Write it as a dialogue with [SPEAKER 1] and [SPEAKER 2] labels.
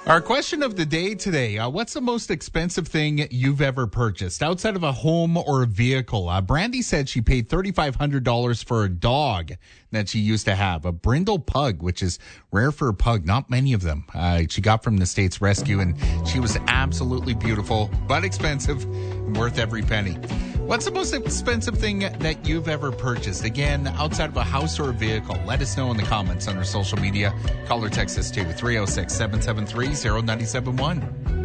[SPEAKER 1] Our question of the day today, what's the most expensive thing you've ever purchased outside of a home or a vehicle? Brandy said she paid $3,500 for a dog that she used to have, a brindle pug, which is rare for a pug. Not many of them. She got from the States Rescue, and she was absolutely beautiful, but expensive, worth every penny. What's the most expensive thing that you've ever purchased? Again, outside of a house or a vehicle. Let us know in the comments on our social media. Call or text us to 306-773-0971.